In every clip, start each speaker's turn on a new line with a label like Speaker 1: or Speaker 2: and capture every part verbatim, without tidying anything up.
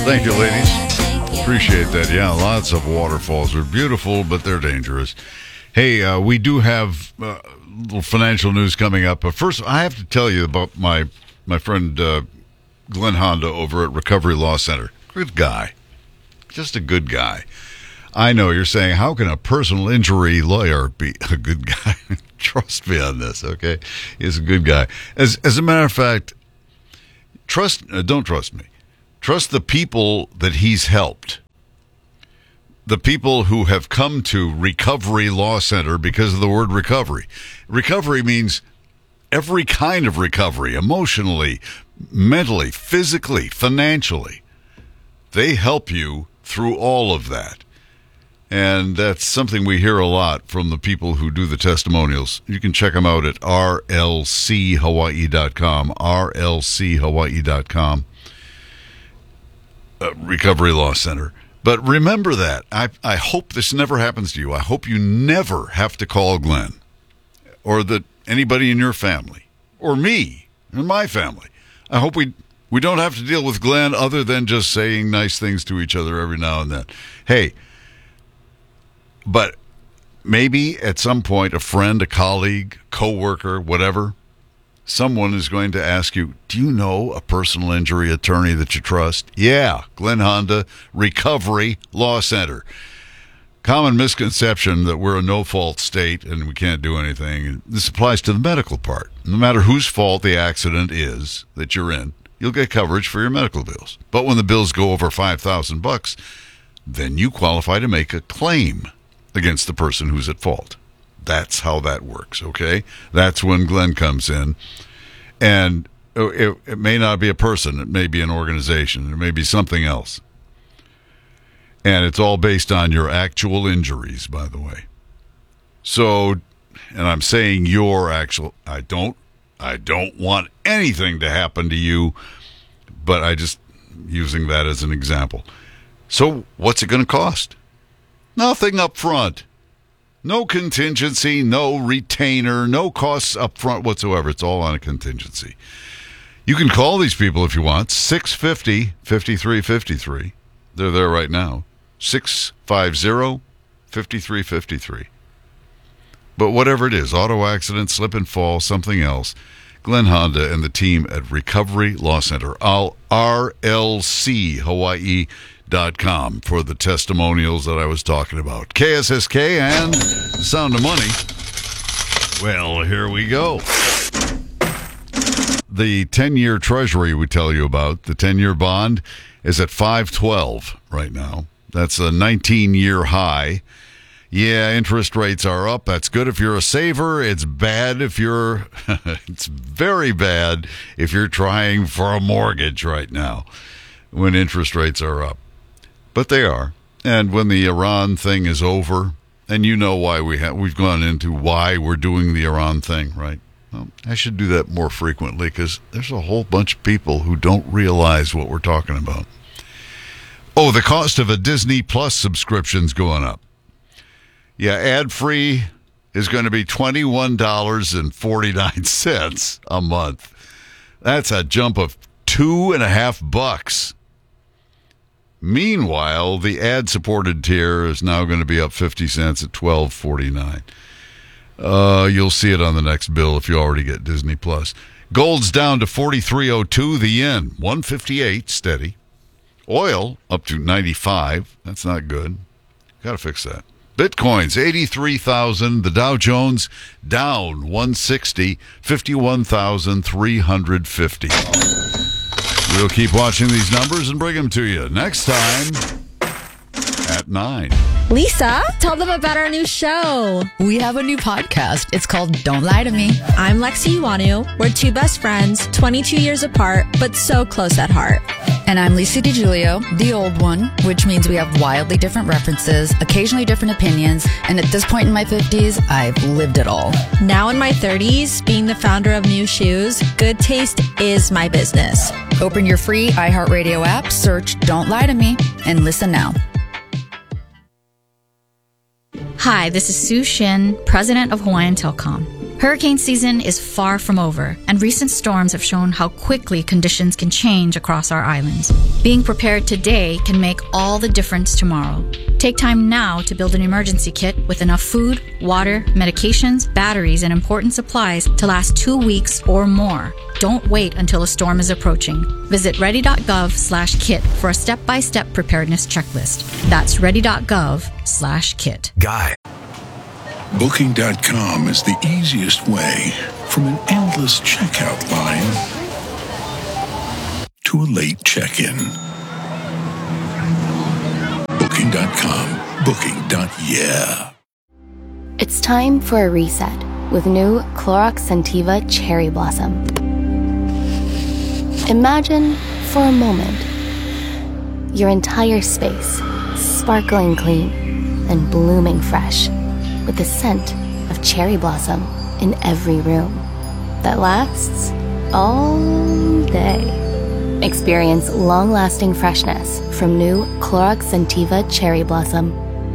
Speaker 1: Thank you, ladies. Appreciate that. Yeah, lots of waterfalls are beautiful, but they're dangerous. Hey, uh, we do have uh, little financial news coming up. But first, I have to tell you about my my friend uh, Glenn Honda over at Recovery Law Center. Good guy. Just a good guy. I know you're saying, how can a personal injury lawyer be a good guy? Trust me on this, okay? He's a good guy. As as a matter of fact, trust. Uh, don't trust me. Trust the people that he's helped. The people who have come to Recovery Law Center because of the word recovery. Recovery means every kind of recovery, emotionally, mentally, physically, financially. They help you through all of that. And that's something we hear a lot from the people who do the testimonials. You can check them out at R L C Hawaii dot com, R L C Hawaii dot com, uh, Recovery Law Center. But remember that. I, I hope this never happens to you. I hope you never have to call Glenn or the, anybody in your family or me and my family. I hope we we don't have to deal with Glenn other than just saying nice things to each other every now and then. Hey, but maybe at some point a friend, a colleague, coworker, whatever, someone is going to ask you, do you know a personal injury attorney that you trust? Yeah, Glenn Honda, Recovery Law Center. Common misconception that we're a no-fault state and we can't do anything. This applies to the medical part. No matter whose fault the accident is that you're in, you'll get coverage for your medical bills. But when the bills go over five thousand bucks, then you qualify to make a claim against the person who's at fault. That's how that works, okay? That's when Glenn comes in. And it, it may not be a person. It may be an organization. It may be something else. And it's all based on your actual injuries, by the way. So, and I'm saying your actual, I don't, I don't want anything to happen to you, but I just using that as an example. So what's it going to cost? Nothing up front. No contingency, no retainer, no costs up front whatsoever. It's all on a contingency. You can call these people if you want, six five zero, five three five three. They're there right now, six five zero, five three five three. But whatever it is, auto accident, slip and fall, something else, Glenn Honda and the team at Recovery Law Center, R L C Hawaii dot com for the testimonials that I was talking about. K S S K and Sound of Money. Well, here we go. The ten-year Treasury we tell you about, the ten-year bond, is at five twelve right now. That's a nineteen-year high. Yeah, interest rates are up. That's good if you're a saver. It's bad if you're, it's very bad if you're trying for a mortgage right now when interest rates are up. But they are. And when the Iran thing is over, and you know why we have, we've gone into why we're doing the Iran thing, right? Well, I should do that more frequently because there's a whole bunch of people who don't realize what we're talking about. Oh, the cost of a Disney Plus subscription's going up. Yeah, ad-free is going to be twenty-one dollars and forty-nine cents a month. That's a jump of two and a half bucks. Meanwhile, the ad-supported tier is now going to be up fifty cents at twelve forty-nine. Uh, you'll see it on the next bill if you already get Disney Plus. Gold's down to forty-three oh two. The yen, one fifty-eight, steady. Oil up to ninety-five. That's not good. Got to fix that. Bitcoin's eighty-three thousand. The Dow Jones down one sixty, fifty-one thousand three hundred fifty. We'll keep watching these numbers and bring them to you next time at nine.
Speaker 2: Lisa, tell them about our new show.
Speaker 3: We have a new podcast. It's called Don't Lie to Me.
Speaker 2: I'm Lexi Iwanu. We're two best friends, twenty-two years apart, but so close at heart.
Speaker 3: And I'm Lisa DiGiulio, the old one, which means we have wildly different references, occasionally different opinions, and at this point in my fifties, I've lived it all.
Speaker 2: Now in my thirties, being the founder of New Shoes, good taste is my business.
Speaker 3: Open your free iHeartRadio app, search Don't Lie to Me, and listen now.
Speaker 4: Hi, this is Sue Shin, president of Hawaiian Telcom. Hurricane season is far from over, and recent storms have shown how quickly conditions can change across our islands. Being prepared today can make all the difference tomorrow. Take time now to build an emergency kit with enough food, water, medications, batteries, and important supplies to last two weeks or more. Don't wait until a storm is approaching. Visit ready.gov slash kit for a step-by-step preparedness checklist. That's ready.gov slash kit.
Speaker 5: Guy.
Speaker 6: Booking dot com is the easiest way from an endless checkout line to a late check-in. Booking dot com. Booking. Yeah.
Speaker 7: It's time for a reset with new Clorox Scentiva Cherry Blossom. Imagine, for a moment, your entire space sparkling clean and blooming fresh, with the scent of cherry blossom in every room that lasts all day. Experience long-lasting freshness from new Clorox Scentiva Cherry Blossom.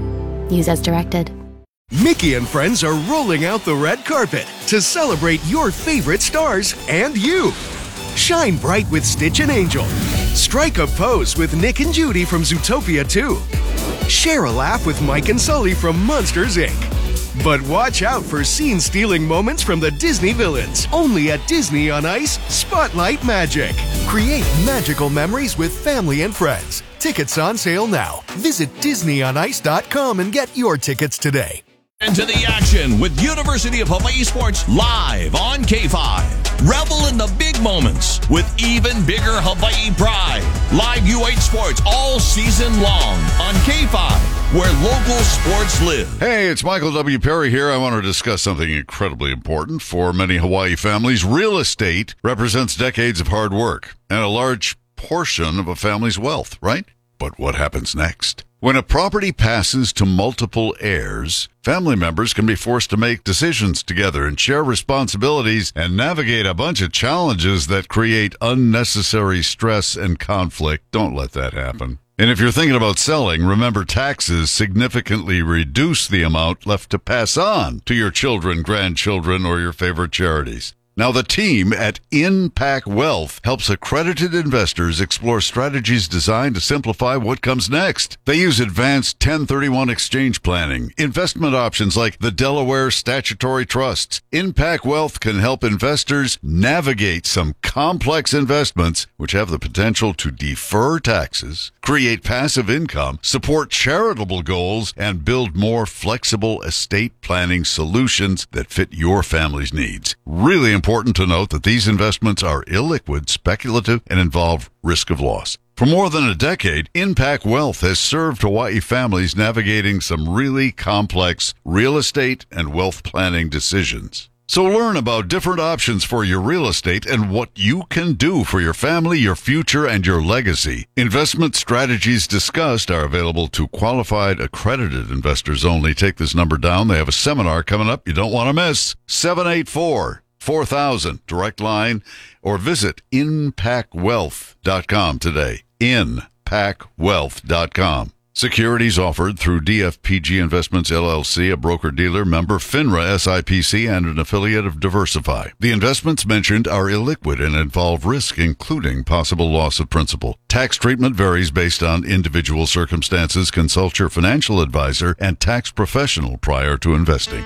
Speaker 7: Use as directed.
Speaker 5: Mickey and friends are rolling out the red carpet to celebrate your favorite stars and you. Shine bright with Stitch and Angel. Strike a pose with Nick and Judy from Zootopia two. Share a laugh with Mike and Sully from Monsters, Incorporated. But watch out for scene-stealing moments from the Disney villains. Only at Disney on Ice, Spotlight Magic. Create magical memories with family and friends. Tickets on sale now. Visit disney on ice dot com and get your tickets today.
Speaker 8: Into the action with University of Hawaii Sports live on K five. Revel in the big moments with even bigger Hawaii pride. Live U H Sports all season long on K five, where local sports live.
Speaker 1: Hey, it's Michael W. Perry here. I want to discuss something incredibly important for many Hawaii families. Real estate represents decades of hard work and a large portion of a family's wealth, right? But what happens next? When a property passes to multiple heirs, family members can be forced to make decisions together and share responsibilities and navigate a bunch of challenges that create unnecessary stress and conflict. Don't let that happen. And if you're thinking about selling, remember taxes significantly reduce the amount left to pass on to your children, grandchildren, or your favorite charities. Now, the team at Inpac Wealth helps accredited investors explore strategies designed to simplify what comes next. They use advanced ten thirty-one exchange planning, investment options like the Delaware Statutory Trusts. Inpac Wealth can help investors navigate some complex investments which have the potential to defer taxes, create passive income, support charitable goals, and build more flexible estate planning solutions that fit your family's needs. Really important. Important to note that these investments are illiquid, speculative, and involve risk of loss. For more than a decade, Inpac Wealth has served Hawaii families navigating some really complex real estate and wealth planning decisions. So learn about different options for your real estate and what you can do for your family, your future, and your legacy. Investment strategies discussed are available to qualified, accredited investors only. Take this number down. They have a seminar coming up you don't want to miss. seven eight four, four thousand, direct line, or visit inpac wealth dot com today. inpac wealth dot com. Securities offered through D F P G Investments, L L C, a broker-dealer, member FINRA S I P C, and an affiliate of Diversify. The investments mentioned are illiquid and involve risk, including possible loss of principal. Tax treatment varies based on individual circumstances. Consult your financial advisor and tax professional prior to investing.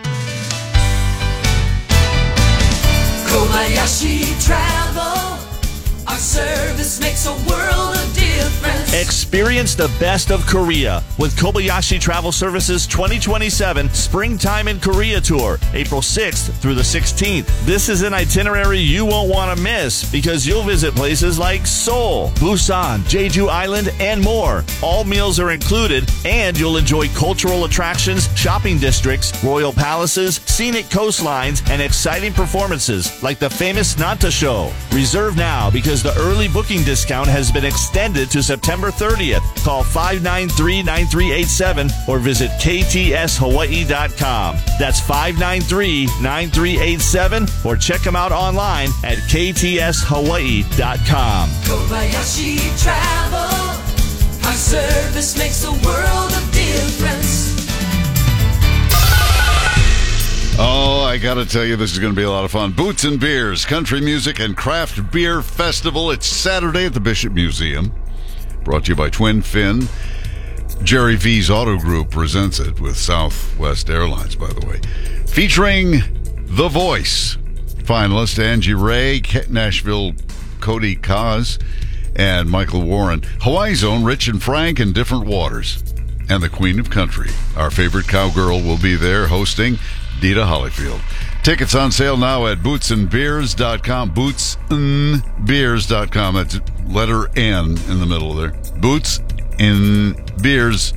Speaker 9: Kobayashi Travel, our service makes a world of difference.
Speaker 10: Experience the best of Korea with Kobayashi Travel Services twenty twenty-seven Springtime in Korea Tour, April sixth through the sixteenth. This is an itinerary you won't want to miss because you'll visit places like Seoul, Busan, Jeju Island, and more. All meals are included, and you'll enjoy cultural attractions, shopping districts, royal palaces, scenic coastlines, and exciting performances like the famous Nanta Show. Reserve now because the early booking discount has been extended to September thirtieth. Call five nine three, nine three eight seven or visit k t s hawaii dot com. That's five nine three, nine three eight seven or check them out online at k t s hawaii dot com.
Speaker 9: Kobayashi Travel, our service makes a world of difference.
Speaker 1: Oh, I got to tell you, this is going to be a lot of fun. Boots and Beers, Country Music and Craft Beer Festival. It's Saturday at the Bishop Museum. Brought to you by Twin Fin. Jerry V's Auto Group presents it with Southwest Airlines, by the way. Featuring The Voice finalist Angie Ray, Nashville Cody Kaz, and Michael Warren. Hawaii's own Rich and Frank and Different Waters. And the Queen of Country, our favorite cowgirl, will be there hosting, Dita Hollyfield. Tickets on sale now at boots and beers dot com. boots and beers dot com. That's letter N in the middle there. boots and beers